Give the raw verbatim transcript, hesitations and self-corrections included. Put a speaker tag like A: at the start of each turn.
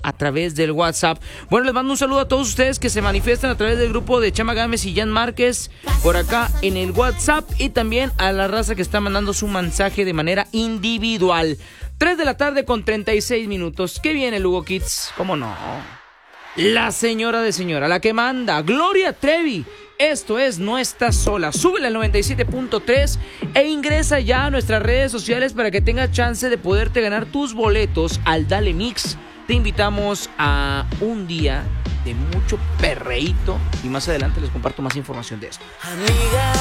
A: a través del WhatsApp. Bueno, les mando un saludo a todos ustedes que se manifiestan a través del grupo de Chama Gámez y Jan Márquez por acá en el WhatsApp, y también a la raza que está mandando su mensaje de manera individual. tres de la tarde con treinta y seis minutos. ¿Qué viene, Lugo Kids? ¿Cómo no? La señora de señora, la que manda, Gloria Trevi. Esto es No Estás Sola. Súbele al noventa y siete punto tres e ingresa ya a nuestras redes sociales para que tengas chance de poderte ganar tus boletos al Dale Mix. Te invitamos a un día de mucho perreíto y más adelante les comparto más información de esto. Amiga.